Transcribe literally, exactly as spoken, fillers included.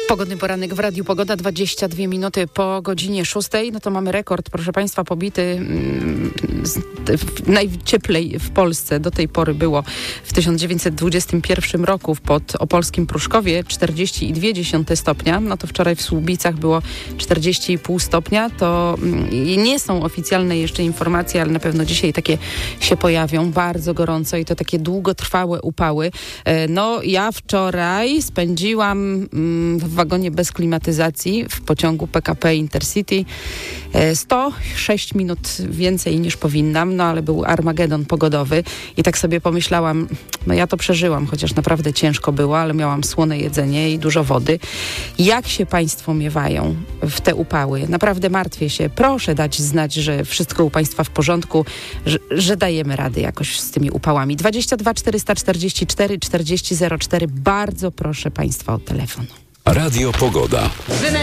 Pogodny poranek w Radiu Pogoda, dwadzieścia dwie minuty po godzinie szóstej. No to mamy rekord, proszę Państwa, pobity. Mm, w, najcieplej w Polsce do tej pory było w tysiąc dziewięćset dwudziestym pierwszym roku pod opolskim Pruszkowie czterdzieści przecinek dwa stopnia. No to wczoraj w Słubicach było czterdzieści i pół stopnia. To mm, nie są oficjalne jeszcze informacje, ale na pewno dzisiaj takie się pojawią. Bardzo gorąco i to takie długotrwałe upały. E, no ja wczoraj spędziłam mm, w wagonie bez klimatyzacji w pociągu P K P Intercity sto sześć minut więcej niż powinnam, no ale był Armagedon pogodowy i tak sobie pomyślałam, no ja to przeżyłam, chociaż naprawdę ciężko było, ale miałam słone jedzenie i dużo wody. Jak się Państwo miewają w te upały? Naprawdę martwię się. Proszę dać znać, że wszystko u Państwa w porządku, że, że dajemy radę jakoś z tymi upałami. dwadzieścia dwa czterysta czterdzieści cztery czterdzieści zero cztery. Bardzo proszę Państwa o telefon. Radio Pogoda.